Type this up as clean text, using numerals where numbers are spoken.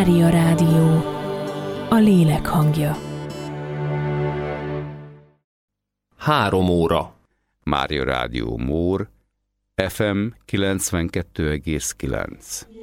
Mária Rádió, a lélek hangja. 3 óra. Mária Rádió Mór, FM 92,9.